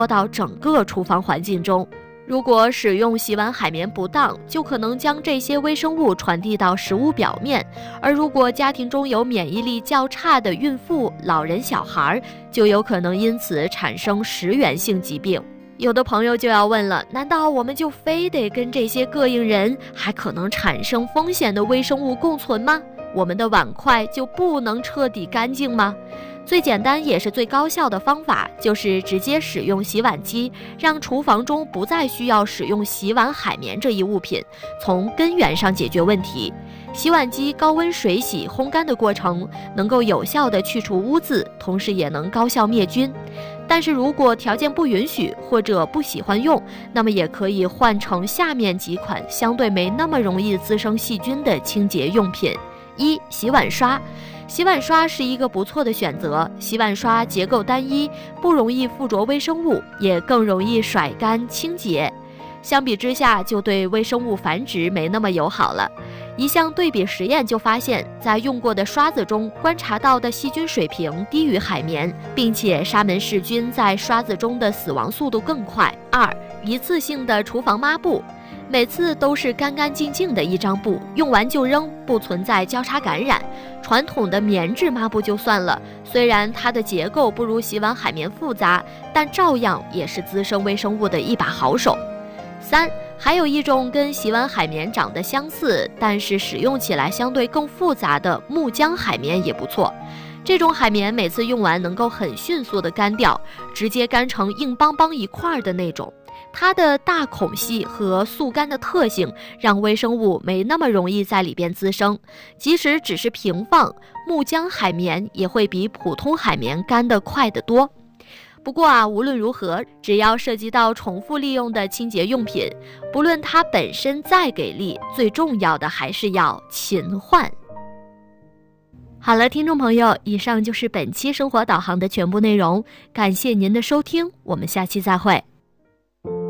到整个厨房环境中。如果使用洗碗海绵不当，就可能将这些微生物传递到食物表面，而如果家庭中有免疫力较差的孕妇、老人、小孩，就有可能因此产生食源性疾病。有的朋友就要问了，难道我们就非得跟这些膈应人还可能产生风险的微生物共存吗？我们的碗筷就不能彻底干净吗？最简单也是最高效的方法，就是直接使用洗碗机，让厨房中不再需要使用洗碗海绵这一物品，从根源上解决问题。洗碗机高温水洗烘干的过程能够有效地去除污渍，同时也能高效灭菌。但是如果条件不允许或者不喜欢用，那么也可以换成下面几款相对没那么容易滋生细菌的清洁用品。1. 洗碗刷。洗碗刷是一个不错的选择，洗碗刷结构单一，不容易附着微生物，也更容易甩干清洁。相比之下，就对微生物繁殖没那么友好了。一项对比实验就发现，在用过的刷子中观察到的细菌水平低于海绵，并且沙门氏菌在刷子中的死亡速度更快。2. 一次性的厨房抹布。每次都是干干净净的一张布，用完就扔，不存在交叉感染。传统的棉质抹布就算了，虽然它的结构不如洗碗海绵复杂，但照样也是滋生微生物的一把好手。3. 还有一种跟洗碗海绵长得相似，但是使用起来相对更复杂的木浆海绵也不错。这种海绵每次用完能够很迅速的干掉，直接干成硬邦邦一块的那种。它的大孔隙和速干的特性让微生物没那么容易在里边滋生，即使只是平放，木浆海绵也会比普通海绵干得快得多。不过无论如何，只要涉及到重复利用的清洁用品，不论它本身再给力，最重要的还是要勤换。好了，听众朋友，以上就是本期生活导航的全部内容，感谢您的收听，我们下期再会。